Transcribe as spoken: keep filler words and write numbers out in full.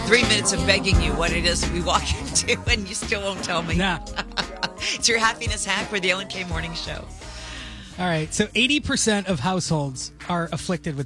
three minutes of begging you what it is we walk into, and you still won't tell me. Nah. It's your happiness hack for the Ellen K Morning Show. All right. So eighty percent of households are afflicted with